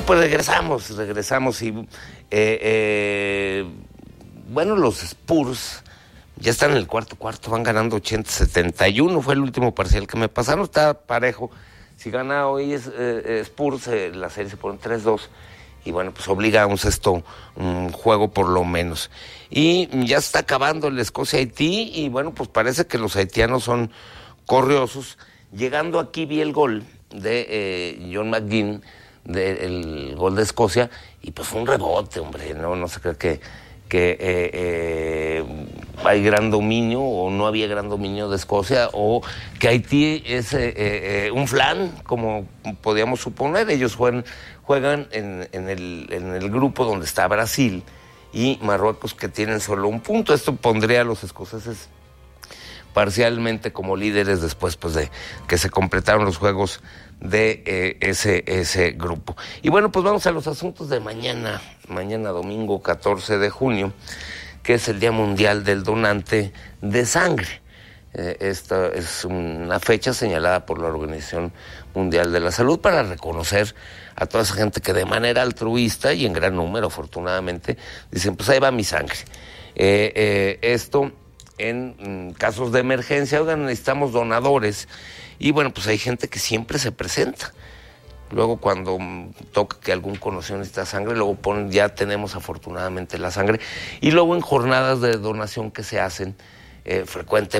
pues regresamos y bueno, los Spurs ya están en el cuarto, van ganando 80-71, fue el último parcial que me pasaron, está parejo. Si gana hoy Spurs, la serie se pone 3-2 y bueno, pues obliga a un juego por lo menos. Y ya se está acabando el Escocia-Haití y bueno, pues parece que los haitianos son corriosos. Llegando aquí vi el gol de John McGinn, el gol de Escocia, y pues fue un rebote, hombre, no se cree que hay gran dominio o no había gran dominio de Escocia o que Haití es un flan, como podíamos suponer. Ellos juegan en el grupo donde está Brasil y Marruecos, que tienen solo un punto. Esto pondría a los escoceses parcialmente como líderes después pues de que se completaron los juegos de ese grupo. Y bueno, pues vamos a los asuntos de mañana domingo 14 de junio, que es el Día Mundial del Donante de Sangre. Esta es una fecha señalada por la Organización Mundial de la Salud para reconocer a toda esa gente que de manera altruista y en gran número, afortunadamente, dicen, pues ahí va mi sangre. Esto en casos de emergencia, oigan, necesitamos donadores. Y bueno, pues hay gente que siempre se presenta. Luego cuando toca que algún conocido necesita sangre, luego ponen, ya tenemos afortunadamente la sangre. Y luego en jornadas de donación que se hacen frecuentemente,